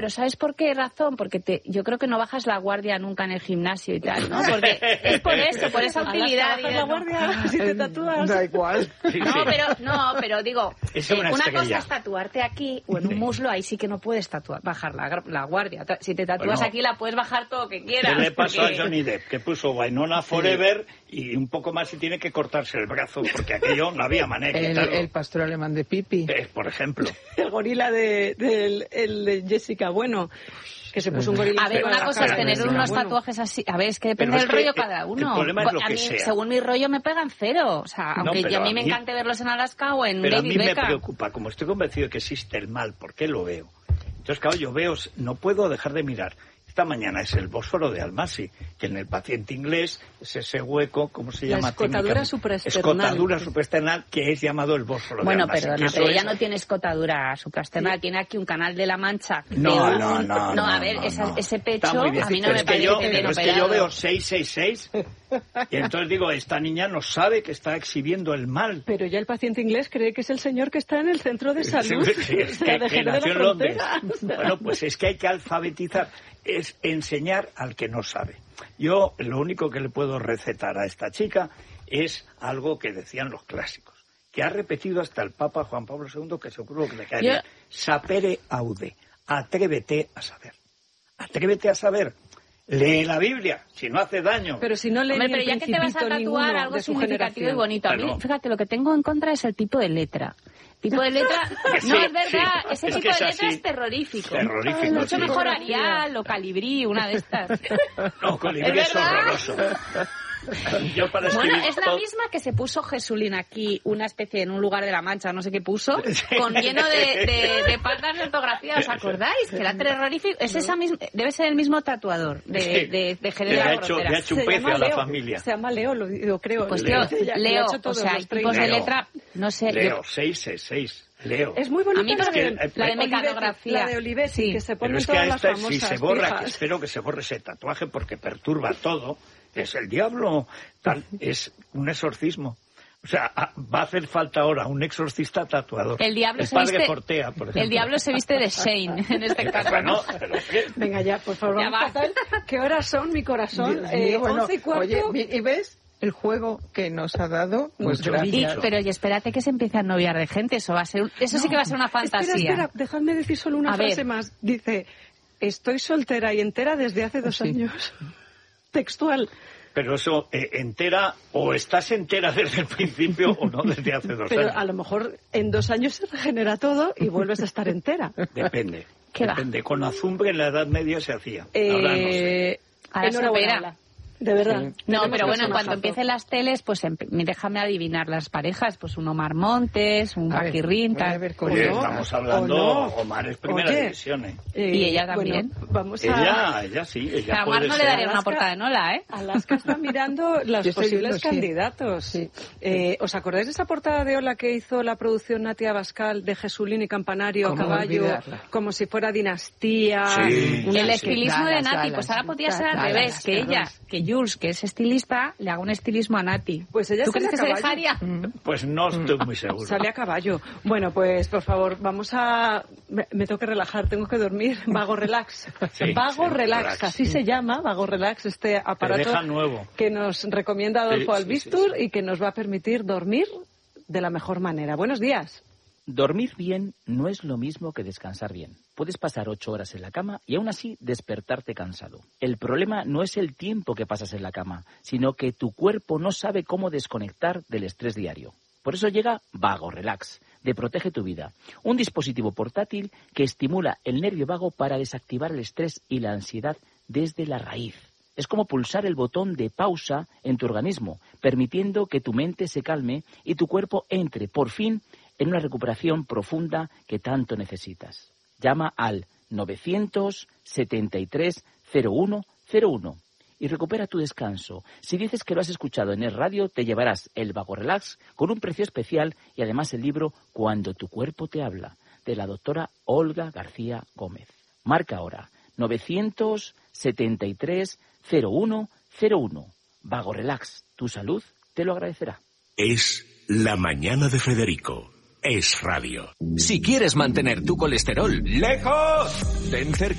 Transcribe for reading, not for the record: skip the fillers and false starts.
Pero ¿sabes por qué razón? Porque yo creo que no bajas la guardia nunca en el gimnasio y tal, ¿no? Porque es por eso, por esa utilidad. ¿Bajas la guardia si te tatúas? Da igual. Pero digo, una cosa es tatuarte aquí o en un muslo, ahí sí que no puedes bajar la guardia. Si te tatúas aquí la puedes bajar todo lo que quieras. ¿Qué le pasó a Johnny Depp? Que puso Winona Forever y un poco más y tiene que cortarse el brazo porque aquello no había manera de quitarlo. El pastor alemán de Pipi. Por ejemplo. El gorila de Jessica Bueno, que se puso un gorila. A ver, una cosa es tener unos tatuajes así. A ver, es que depende del rollo cada uno. El problema es lo a que mí, sea. según mi rollo, me pegan cero. O sea, aunque a mí me encante verlos en Alaska o en David Beckham. Pero a mí me preocupa, como estoy convencido de que existe el mal, ¿por qué lo veo? Entonces, claro, yo veo, no puedo dejar de mirar. Esta mañana es el Bósforo de Almasi, que en el paciente inglés es ese hueco, ¿cómo se llama? Escotadura supraesternal. Escotadura supraesternal, que es llamado el Bósforo de Almasi. Bueno, perdona, pero ella no tiene escotadura supraesternal, tiene aquí un canal de la Mancha. No, a ver, ese pecho a mí no me parece bien operado. Es que yo veo 666 y entonces digo, esta niña no sabe que está exhibiendo el mal. Pero ya el paciente inglés cree que es el señor que está en el centro de salud. Sí, es que nació en Londres. Bueno, pues es que hay que alfabetizar. Es enseñar al que no sabe. Yo lo único que le puedo recetar a esta chica es algo que decían los clásicos, que ha repetido hasta el Papa Juan Pablo II, que seguro que le cae bien. Sapere aude, atrévete a saber. Atrévete a saber. Lee la Biblia, si no hace daño. Pero si no lee pero ya que te vas a tatuar algo significativo y bonito. A mí, fíjate, lo que tengo en contra es el tipo de letra. Tipo de letra, no es verdad, ese tipo de letra es terrorífico. Mucho mejor Arial o Calibrí, una de estas. No, Calibrí es horroroso. Bueno, es la misma que se puso Jesulín aquí, una especie en un lugar de la Mancha, no sé qué puso, con lleno de faltas de ortografía, ¿os acordáis? Que era terrorífico. Es esa misma, debe ser el mismo tatuador de Jerez de la Frontera. Le ha hecho un pece a la familia. Se llama Leo, lo creo. Pues tío, Leo, o sea, hay tipos de letra, no sé. Leo, 666. Leo. Es muy bonita a mí la de mecanografía. La de Olivetti, que se pone en todas las famosas. Si se borra, que espero que se borre ese tatuaje porque perturba todo. Es el diablo, es un exorcismo. O sea, va a hacer falta ahora un exorcista tatuador. El diablo Fortea, por ejemplo. El diablo se viste de Shane en este caso. Bueno, pero venga ya, por favor. ¿Qué horas son, mi corazón? 11:15. Oye, ¿y ves? El juego que nos ha dado, pues gracias. Pero espérate que se empiece a noviar de gente, eso sí que va a ser una fantasía. Espera, dejadme decir solo una frase más. Dice, estoy soltera y entera desde hace 2 años. Textual. Pero eso, entera, o estás entera desde el principio o no desde hace 2 años. Pero a lo mejor en 2 años se regenera todo y vuelves a estar entera. Depende. ¿Qué Depende. va? Con azumbre en la Edad Media se hacía. Ahora no sé. Enhorabuena. De verdad. No, pero bueno, en cuanto empiecen las teles, pues déjame adivinar las parejas, pues un Omar Montes, un Paquirrín, tal. Oye, estamos hablando, Omar es primera división, y ella también. Bueno, vamos a... Ella sí, ella a Omar no le daría una portada de Nola, ¿eh? Alaska está mirando los posibles candidatos. Sí. ¿Os acordáis de esa portada de Hola que hizo la producción Natia Bascal de Jesulín y Campanario a caballo, como si fuera dinastía? Sí. El estilismo de Nati, pues ahora podría ser al revés, que ella, que Jules, que es estilista, le haga un estilismo a Nati. Pues ella ¿Tú crees que se dejaría? Pues no estoy muy seguro. Sale a caballo. Bueno, pues por favor, vamos a... Me tengo que relajar, tengo que dormir. Vago Relax. Vago Relax, así se llama, Vago Relax, este aparato nuevo que nos recomienda Adolfo Albistur y que nos va a permitir dormir de la mejor manera. Buenos días. Dormir bien no es lo mismo que descansar bien. Puedes pasar 8 horas en la cama y aún así despertarte cansado. El problema no es el tiempo que pasas en la cama, sino que tu cuerpo no sabe cómo desconectar del estrés diario. Por eso llega Vago Relax, de Protege tu Vida, un dispositivo portátil que estimula el nervio vago para desactivar el estrés y la ansiedad desde la raíz. Es como pulsar el botón de pausa en tu organismo, permitiendo que tu mente se calme y tu cuerpo entre, por fin, en una recuperación profunda que tanto necesitas. Llama al 973-0101 y recupera tu descanso. Si dices que lo has escuchado en el radio, te llevarás el Vago Relax con un precio especial y además el libro Cuando tu cuerpo te habla, de la doctora Olga García Gómez. Marca ahora 973-0101. Vago Relax, tu salud te lo agradecerá. Es La Mañana de Federico, Es radio. Si quieres mantener tu colesterol lejos, ten cerca